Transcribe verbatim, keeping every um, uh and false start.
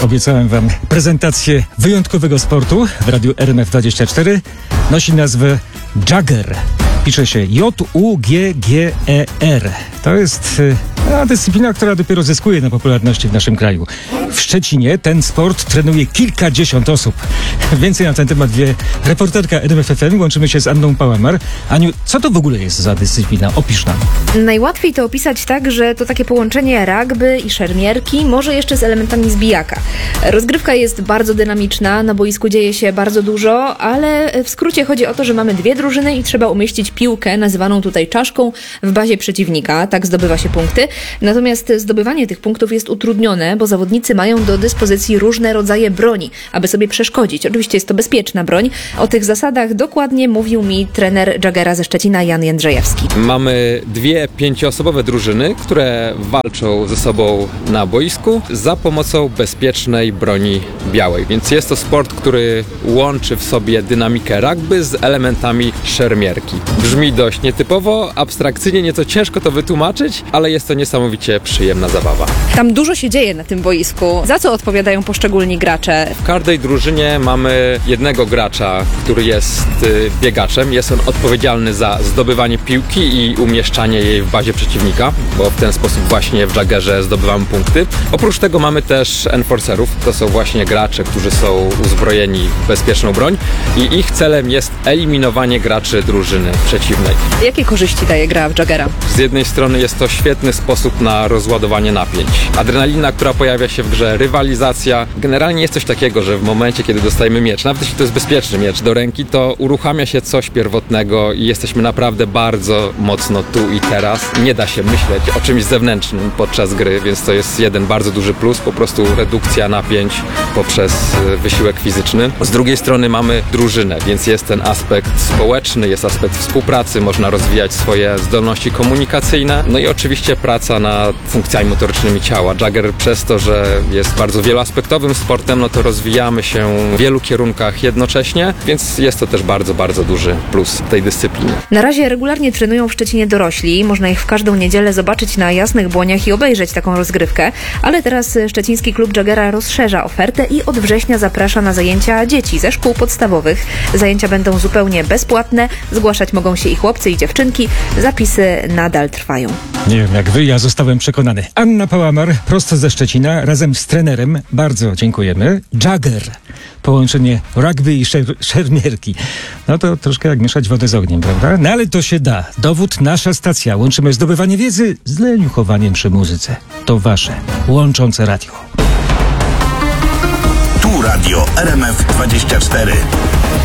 Obiecałem wam prezentację wyjątkowego sportu w radiu R M F dwadzieścia cztery. Nosi nazwę Jagger. Pisze się J U G G E R. To jest a, dyscyplina, która dopiero zyskuje na popularności w naszym kraju. W Szczecinie ten sport trenuje kilkadziesiąt osób. Więcej na ten temat wie reporterka R M F F M. Łączymy się z Anną Pałamar. Aniu, co to w ogóle jest za dyscyplina? Opisz nam. Najłatwiej to opisać tak, że to takie połączenie rugby i szermierki, może jeszcze z elementami zbijaka. Rozgrywka jest bardzo dynamiczna, na boisku dzieje się bardzo dużo, ale w skrócie chodzi o to, że mamy dwie drużyny i trzeba umieścić piłkę, nazywaną tutaj czaszką, w bazie przeciwnika. Tak zdobywa się punkty. Natomiast zdobywanie tych punktów jest utrudnione, bo zawodnicy mają do dyspozycji różne rodzaje broni, aby sobie przeszkodzić. Oczywiście jest to bezpieczna broń. O tych zasadach dokładnie mówił mi trener Jaggera ze Szczecina, Jan Jędrzejewski. Mamy dwie pięcioosobowe drużyny, które walczą ze sobą na boisku za pomocą bezpiecznej broni białej. Więc jest to sport, który łączy w sobie dynamikę rugby z elementami szermierki. Brzmi dość nietypowo, abstrakcyjnie, nieco ciężko to wytłumaczyć, ale jest to niesamowicie przyjemna zabawa. Tam dużo się dzieje na tym boisku. Za co odpowiadają poszczególni gracze? W każdej drużynie mamy jednego gracza, który jest biegaczem. Jest on odpowiedzialny za zdobywanie piłki i umieszczanie jej w bazie przeciwnika, bo w ten sposób właśnie w Jaggerze zdobywamy punkty. Oprócz tego mamy też enforcerów. To są właśnie gracze, którzy są uzbrojeni w bezpieczną broń i ich celem jest eliminowanie graczy drużyny przeciwnej. Jakie korzyści daje gra w Jaggera? Z jednej strony jest to świetny sposób na rozładowanie napięć. Adrenalina, która pojawia się w grze, rywalizacja. Generalnie jest coś takiego, że w momencie, kiedy dostajemy miecz, nawet jeśli to jest bezpieczny miecz do ręki, to uruchamia się coś pierwotnego i jesteśmy naprawdę bardzo mocno tu i teraz. Nie da się myśleć o czymś zewnętrznym podczas gry, więc to jest jeden bardzo duży plus, po prostu redukcja napięć poprzez wysiłek fizyczny. Z drugiej strony mamy drużynę, więc jest ten aspekt społeczny, jest aspekt współpracy, można rozwijać swoje zdolności komunikacyjne, no i oczywiście praca nad funkcjami motorycznymi ciała. Jagger przez to, że jest bardzo wieloaspektowym sportem, no to rozwijamy się w wielu kierunkach jednocześnie, więc jest to też bardzo, bardzo duży plus tej dyscypliny. Na razie regularnie trenują w Szczecinie dorośli. Można ich w każdą niedzielę zobaczyć na jasnych błoniach i obejrzeć taką rozgrywkę, ale teraz szczeciński klub Jaggera rozszerza ofertę i od września zaprasza na zajęcia dzieci ze szkół podstawowych. Zajęcia będą zupełnie bezpłatne. Zgłaszać mogą się i chłopcy, i dziewczynki. Zapisy nadal trwają. Nie wiem jak wy, ja zostałem przekonany. Anna Pałamar, prosto ze Szczecina, razem z trenerem. Bardzo dziękujemy. Jagger. Połączenie rugby i szer- szermierki. No to troszkę jak mieszać wodę z ogniem, prawda? No ale to się da. Dowód nasza stacja. Łączymy zdobywanie wiedzy z leniuchowaniem przy muzyce. To wasze łączące radio. Tu radio R M F dwadzieścia cztery.